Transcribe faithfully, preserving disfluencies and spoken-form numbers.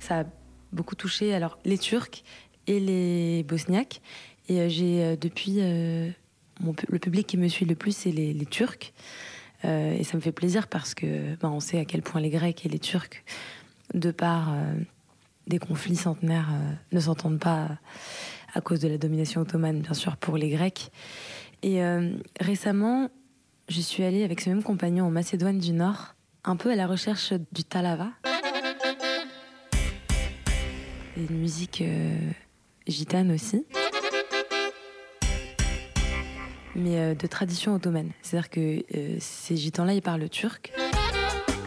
ça a beaucoup touché alors, les Turcs et les Bosniaques. Et euh, j'ai, euh, depuis, euh, mon, le public qui me suit le plus, c'est les, les Turcs. Euh, et ça me fait plaisir parce que ben, on sait à quel point les Grecs et les Turcs, de par euh, des conflits centenaires, euh, ne s'entendent pas à cause de la domination ottomane, bien sûr, pour les Grecs. Et euh, récemment, je suis allée avec ce même compagnon en Macédoine du Nord, un peu à la recherche du talava. Et une musique euh, gitane aussi, mais euh, de tradition ottomane. C'est-à-dire que euh, ces gitans-là, ils parlent turc.